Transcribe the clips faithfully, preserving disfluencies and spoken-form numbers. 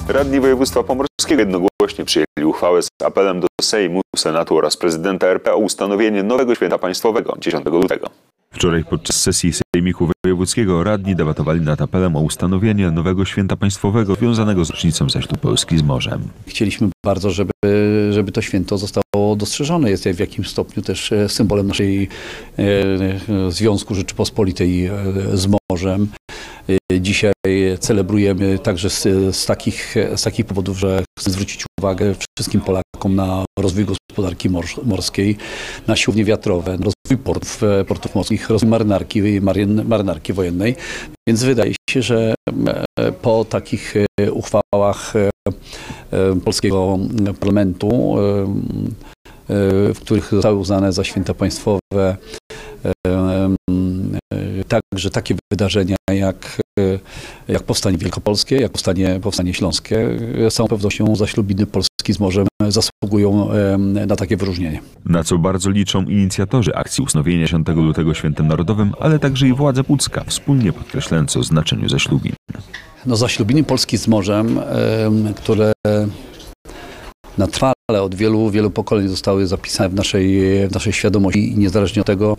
Radni województwa pomorskiego jednogłośnie przyjęli uchwałę z apelem do Sejmu, Senatu oraz prezydenta R P o ustanowienie nowego święta państwowego dziesiątego lutego. Wczoraj podczas sesji Sejmiku Wojewódzkiego radni debatowali nad apelem o ustanowienie nowego święta państwowego związanego z rocznicą zaślubu Polski z morzem. Chcieliśmy bardzo, żeby, żeby to święto zostało dostrzeżone. Jest w jakimś stopniu też symbolem naszej e, Związku Rzeczypospolitej z morzem. Dzisiaj celebrujemy także z, z, takich, z takich powodów, że chcę zwrócić uwagę wszystkim Polakom na rozwój gospodarki mors morskiej, na siłownie wiatrowe, na rozwój portów, portów morskich, rozwój marynarki, marynarki wojennej. Więc wydaje się, że po takich uchwałach polskiego parlamentu, w których zostały uznane za święta państwowe także takie wydarzenia jak, jak Powstanie Wielkopolskie, jak Powstanie, Powstanie Śląskie, z całą pewnością zaślubiny Polski z morzem zasługują na takie wyróżnienie. Na co bardzo liczą inicjatorzy akcji ustanowienia dziesiątego lutego Świętem Narodowym, ale także i władze pucka, wspólnie podkreślając o znaczeniu zaślubin. No, zaślubiny Polski z morzem, które na trwale od wielu, wielu pokoleń zostały zapisane w naszej, w naszej świadomości i niezależnie od tego,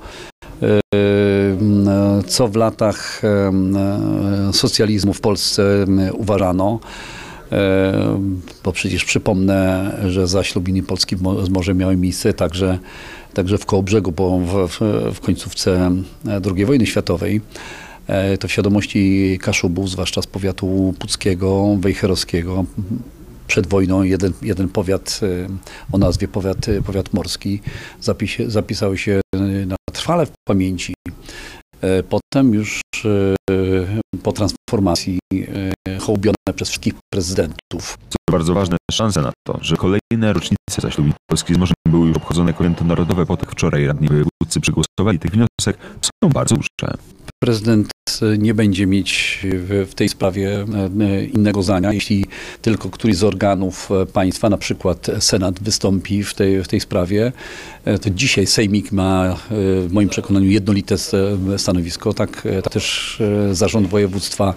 co w latach socjalizmu w Polsce uważano, bo przecież przypomnę, że zaślubiny Polski z morzem miały miejsce także, także w Kołobrzegu, bo w, w, w końcówce drugiej wojny światowej. To w świadomości Kaszubów, zwłaszcza z powiatu puckiego, wejherowskiego, przed wojną jeden, jeden powiat o nazwie powiat, powiat morski zapis, zapisał się na trwale w pamięci. Potem już po transformacji hołubione przez wszystkich prezydentów. Co bardzo ważne, szanse na to, że kolejne rocznice zaślubin Polski z morzem były już obchodzone jako święto narodowe, po tych wczoraj radni wojewódzcy przegłosowali tych wniosek, są bardzo duże. Prezydent nie będzie mieć w tej sprawie innego zdania, jeśli tylko któryś z organów państwa, na przykład Senat, wystąpi w tej, w tej sprawie. To dzisiaj Sejmik ma w moim przekonaniu jednolite stanowisko, tak, tak też zarząd województwa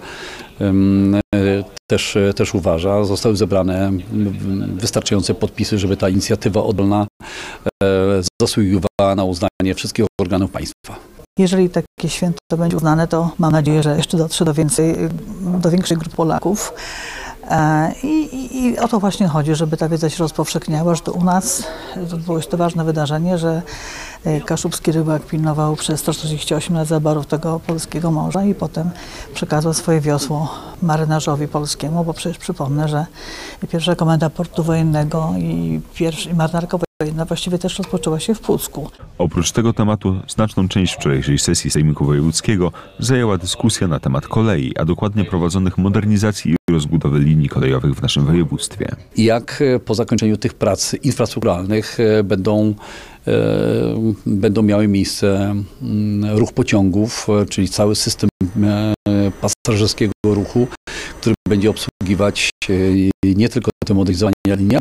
też, też uważa. Zostały zebrane wystarczające podpisy, żeby ta inicjatywa oddolna zasługiwała na uznanie wszystkich organów państwa. Jeżeli takie święto będzie uznane, to mam nadzieję, że jeszcze dotrze do, więcej, do większej grupy Polaków. I, i, I o to właśnie chodzi, żeby ta wiedza się rozpowszechniała, że to u nas odbyło się to ważne wydarzenie, że kaszubski rybak pilnował przez sto czterdzieści osiem lat zaborów tego polskiego morza i potem przekazał swoje wiosło marynarzowi polskiemu, bo przecież przypomnę, że pierwsza komenda portu wojennego i, pierwszy, i marynarka wojenna właściwie też rozpoczęła się w Pucku. Oprócz tego tematu znaczną część wczorajszej sesji Sejmiku Wojewódzkiego zajęła dyskusja na temat kolei, a dokładnie prowadzonych modernizacji i rozbudowy linii kolejowych w naszym województwie. Jak po zakończeniu tych prac infrastrukturalnych będą, będą miały miejsce ruch pociągów, czyli cały system pasażerskiego ruchu, który będzie obsługiwać nie tylko te modernizowane linie,